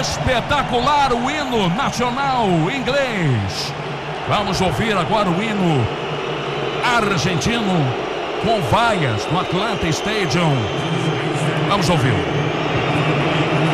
Espetacular o hino nacional inglês. Vamos ouvir agora o hino argentino com vaias no Atlanta Stadium. Vamos ouvir.